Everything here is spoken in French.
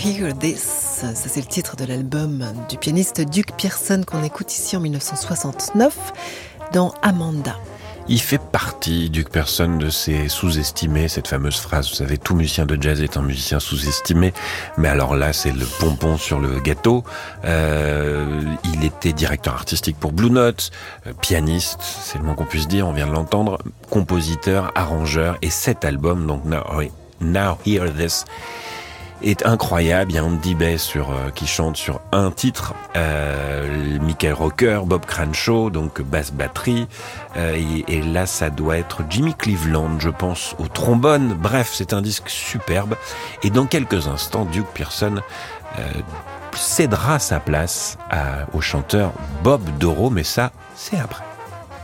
Hear This, ça c'est le titre de l'album du pianiste Duke Pearson qu'on écoute ici en 1969 dans Amanda. Il fait partie, Duke Pearson, de ces sous-estimés, cette fameuse phrase, vous savez, tout musicien de jazz est un musicien sous-estimé, mais alors là, c'est le bonbon sur le gâteau. Il était directeur artistique pour Blue Note, pianiste, c'est le moins qu'on puisse dire, on vient de l'entendre, compositeur, arrangeur, et cet album, donc Now Hear This, est incroyable. Il y a Andy Bay qui chante sur un titre, Michael Rocker, Bob Cranshaw, donc basse batterie, et là ça doit être Jimmy Cleveland, je pense, au trombone. Bref, c'est un disque superbe, et dans quelques instants, Duke Pearson cédera sa place au chanteur Bob Dorough, mais ça, c'est après.